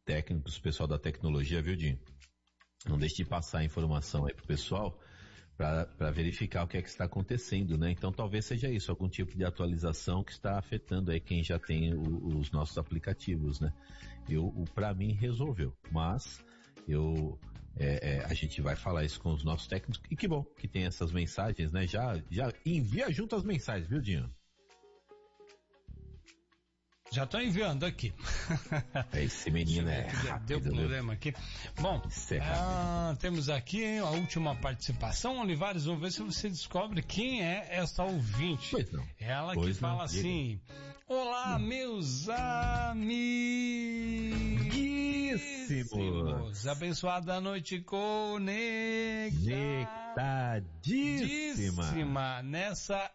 técnicos, pessoal da tecnologia, viu, Dinho? Não deixe de passar a informação aí pro pessoal para verificar o que é que está acontecendo, né? Então talvez seja isso, algum tipo de atualização que está afetando aí quem já tem os nossos aplicativos, né? Para mim resolveu, mas a gente vai falar isso com os nossos técnicos, e que bom que tem essas mensagens, né? Já envia junto as mensagens, viu, Dinho? Já estou enviando aqui. Esse menino deu problema aqui. Bom, temos aqui a última participação. Olivares, vamos ver se você descobre quem é essa ouvinte. Pois não. Ela pois que fala assim: olá, meus amiguíssimos, abençoada noite conectadíssima nessa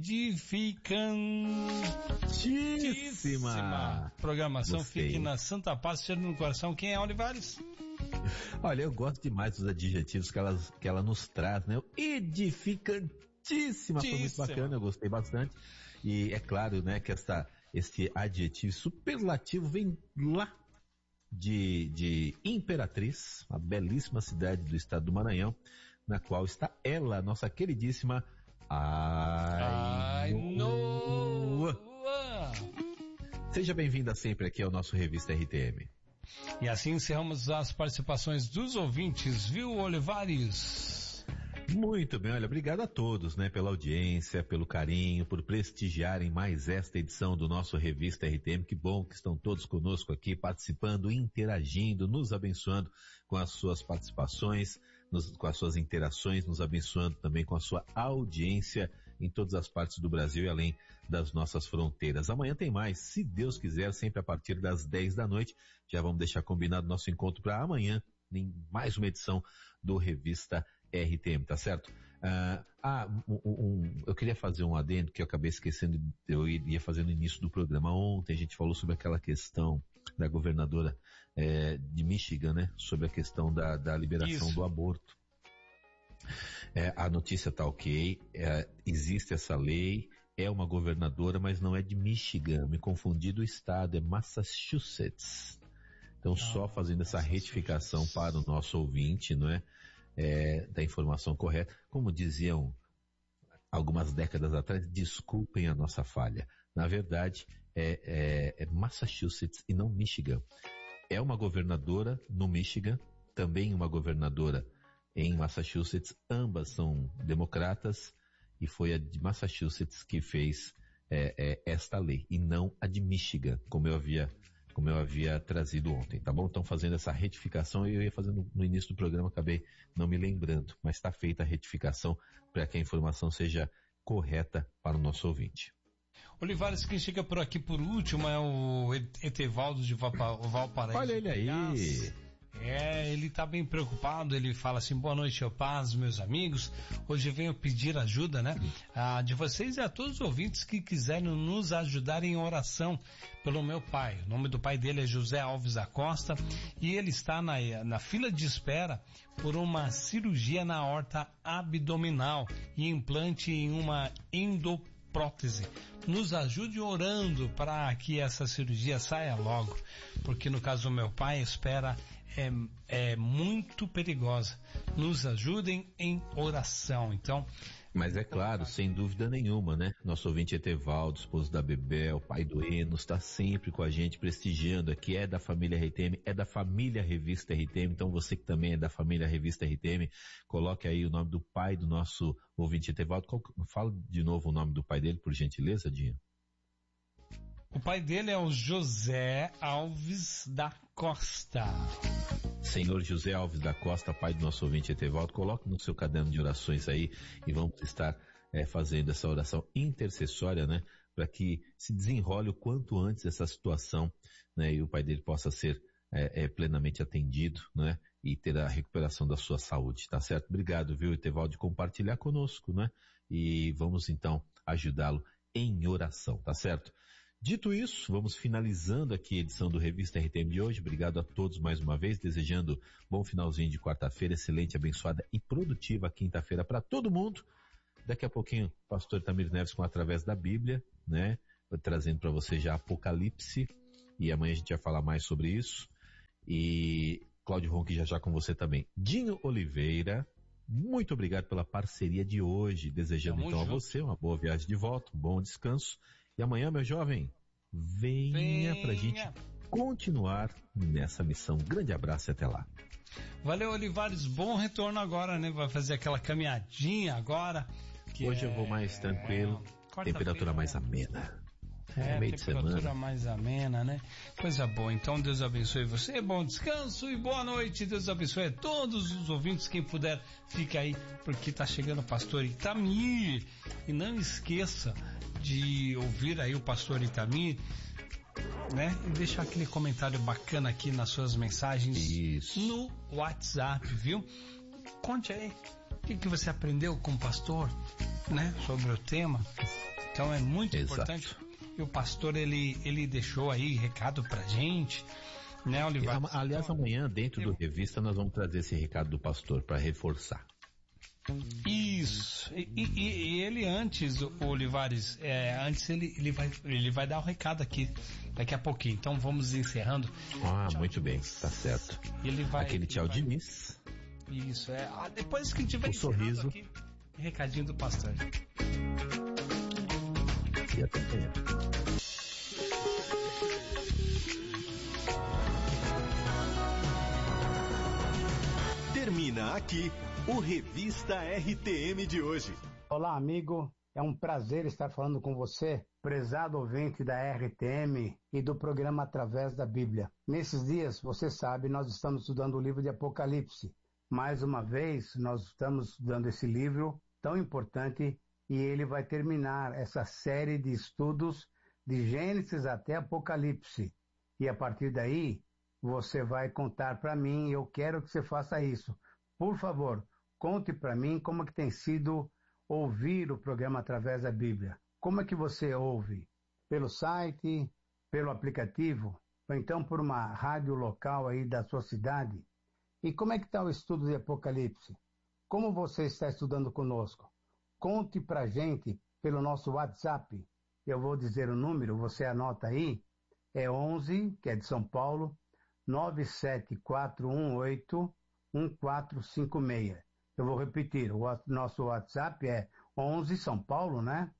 edificantíssima programação. Gostei. Fique na Santa Paz, cheiro no coração. Quem é, Olivares? Olha, eu gosto demais dos adjetivos que ela nos traz, né? Edificantíssima, foi muito bacana, eu gostei bastante. E é claro, né, que esse adjetivo superlativo vem lá de Imperatriz, uma belíssima cidade do estado do Maranhão, na qual está ela, nossa queridíssima Ainoa. Seja bem-vinda sempre aqui ao nosso Revista RTM. E assim encerramos as participações dos ouvintes, viu, Olivares? Muito bem, olha, obrigado a todos, né, pela audiência, pelo carinho, por prestigiarem mais esta edição do nosso Revista RTM. Que bom que estão todos conosco aqui, participando, interagindo, nos abençoando com as suas participações, com as suas interações, nos abençoando também com a sua audiência em todas as partes do Brasil e além das nossas fronteiras. Amanhã tem mais, se Deus quiser, sempre a partir das 10 da noite. Já vamos deixar combinado nosso encontro para amanhã, em mais uma edição do Revista RTM, tá certo? Eu queria fazer um adendo que eu acabei esquecendo, eu ia fazer no início do programa. Ontem a gente falou sobre aquela questão da governadora de Michigan, né? Sobre a questão da liberação do aborto. A notícia tá ok, existe essa lei, é uma governadora, mas não é de Michigan, me confundi do estado, é Massachusetts. Então só fazendo essa retificação para o nosso ouvinte, não é? Da informação correta, como diziam algumas décadas atrás, desculpem a nossa falha. Na verdade, é Massachusetts e não Michigan. É uma governadora no Michigan, também uma governadora em Massachusetts, ambas são democratas, e foi a de Massachusetts que fez esta lei, e não a de Michigan, como eu havia trazido ontem, tá bom? Então fazendo essa retificação, eu ia fazendo no início do programa, acabei não me lembrando, mas está feita a retificação para que a informação seja correta para o nosso ouvinte. Olivares, quem chega por aqui por último é o Etevaldo de Valparaíso. Olha ele aí! Ele tá bem preocupado, ele fala assim: boa noite, eu paz, meus amigos, hoje venho pedir ajuda, né, de vocês e a todos os ouvintes que quiserem nos ajudar em oração pelo meu pai. O nome do pai dele é José Alves da Costa, e ele está na fila de espera por uma cirurgia na aorta abdominal e implante em uma endoprótese. Nos ajude orando para que essa cirurgia saia logo, porque no caso do meu pai, a espera é muito perigosa. Nos ajudem em oração. Então, mas é claro, sem dúvida nenhuma, né? Nosso ouvinte Etevaldo, esposo da Bebel, pai do Enos, está sempre com a gente, prestigiando aqui, é da família RTM, é da família Revista RTM. Então você que também é da família Revista RTM, coloque aí o nome do pai do nosso ouvinte Etevaldo. Fala de novo o nome do pai dele, por gentileza, Dinho. O pai dele é o José Alves da Costa. Senhor José Alves da Costa, pai do nosso ouvinte Etevaldo, coloque no seu caderno de orações aí e vamos estar fazendo essa oração intercessória, né, para que se desenrole o quanto antes essa situação, né, e o pai dele possa ser plenamente atendido, né, e ter a recuperação da sua saúde, tá certo? Obrigado, viu, Etevaldo, de compartilhar conosco, né, e vamos então ajudá-lo em oração, tá certo? Dito isso, vamos finalizando aqui a edição do Revista RTM de hoje. Obrigado a todos mais uma vez, desejando bom finalzinho de quarta-feira, excelente, abençoada e produtiva quinta-feira para todo mundo. Daqui a pouquinho, o pastor Tamir Neves com Através da Bíblia, né? Trazendo para você já Apocalipse, e amanhã a gente vai falar mais sobre isso. E Cláudio Ronque já com você também. Dinho Oliveira, muito obrigado pela parceria de hoje. Desejando então a você uma boa viagem de volta, um bom descanso. E amanhã, meu jovem, venha pra gente continuar nessa missão. Grande abraço e até lá. Valeu, Olivares. Bom retorno agora, né? Vai fazer aquela caminhadinha agora. Hoje eu vou mais tranquilo, temperatura mais amena. Meio de semana. Temperatura mais amena, né? Coisa boa. Então Deus abençoe você, bom descanso e boa noite. Deus abençoe a todos os ouvintes. Quem puder, fica aí, porque tá chegando o pastor Itamir. E não esqueça de ouvir aí o pastor Itamir, né? E deixar aquele comentário bacana aqui nas suas mensagens no WhatsApp, viu? Conte aí o que você aprendeu com o pastor, né? Sobre o tema. Então é muito importante. E o pastor, ele deixou aí recado pra gente, né, Olivares? Aliás, amanhã, dentro do Revista, nós vamos trazer esse recado do pastor para reforçar. Isso. E ele antes, o Olivares, antes ele vai dar o recado aqui, daqui a pouquinho. Então vamos encerrando. Tchau, muito bem, tá certo. Aquele tchau de Miss. Isso, depois que tiver o sorriso aqui, recadinho do pastor. E até amanhã. Termina aqui o Revista RTM de hoje. Olá, amigo. É um prazer estar falando com você, prezado ouvinte da RTM e do programa Através da Bíblia. Nesses dias, você sabe, nós estamos estudando o livro de Apocalipse. Mais uma vez, nós estamos estudando esse livro tão importante e ele vai terminar essa série de estudos de Gênesis até Apocalipse. E a partir daí, você vai contar para mim, eu quero que você faça isso. Por favor, conte para mim como que tem sido ouvir o programa Através da Bíblia. Como é que você ouve? Pelo site, pelo aplicativo, ou então por uma rádio local aí da sua cidade? E como é que está o estudo de Apocalipse? Como você está estudando conosco? Conte para a gente pelo nosso WhatsApp. Eu vou dizer o número, você anota aí. É 11, que é de São Paulo, 97418-1456. Eu vou repetir, o nosso WhatsApp é 11, São Paulo, né?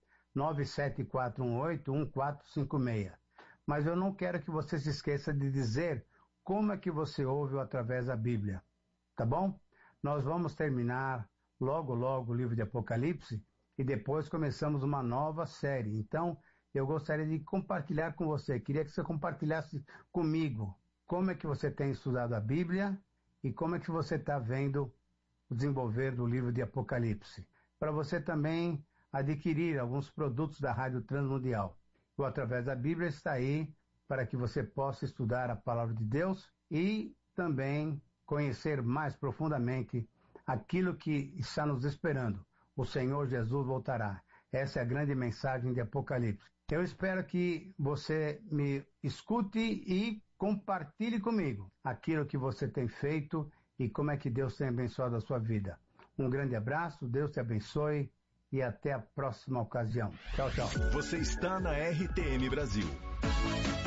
97418-1456. Mas eu não quero que você se esqueça de dizer como é que você ouve através da Bíblia, tá bom? Nós vamos terminar logo o livro de Apocalipse e depois começamos uma nova série. Então, eu gostaria de compartilhar com você, queria que você compartilhasse comigo como é que você tem estudado a Bíblia e como é que você está vendo o desenvolver do livro de Apocalipse. Para você também adquirir alguns produtos da Rádio Transmundial. O Através da Bíblia está aí para que você possa estudar a Palavra de Deus e também conhecer mais profundamente aquilo que está nos esperando. O Senhor Jesus voltará. Essa é a grande mensagem de Apocalipse. Eu espero que você me escute e compartilhe comigo aquilo que você tem feito e como é que Deus tem abençoado a sua vida. Um grande abraço, Deus te abençoe e até a próxima ocasião. Tchau, tchau. Você está na RTM Brasil.